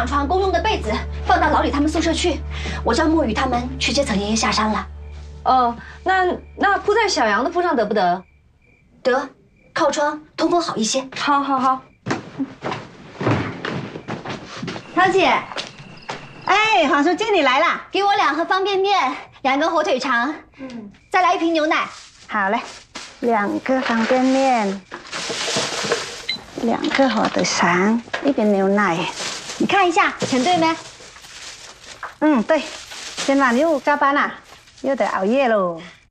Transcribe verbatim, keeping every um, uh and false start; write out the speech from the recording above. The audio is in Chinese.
两床公用的被子放到老李他们宿舍去，我叫墨雨他们去接草爷爷下山了。 哦，那那铺在小杨的铺上得不得？ 得，靠窗通风好一些。 好，好，好。 涛姐， 哎，黄书记你来啦！ 给我两盒方便面，两根火腿肠，嗯，再来一瓶牛奶。 好嘞，两个方便面，两个火腿肠，一瓶牛奶。 你看一下，全对没？ 嗯，对。今晚又加班啦，又得熬夜喽。